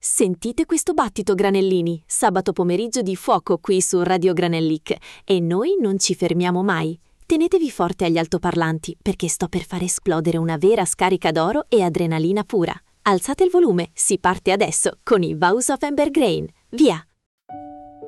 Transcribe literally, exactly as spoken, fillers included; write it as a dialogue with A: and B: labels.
A: Sentite questo battito, granellini, sabato pomeriggio di fuoco qui su Radio Granellic, e noi non ci fermiamo mai. Tenetevi forte agli altoparlanti perché sto per far esplodere una vera scarica d'oro e adrenalina pura. Alzate il volume, si parte adesso con i Vows of Amber Grain. Via!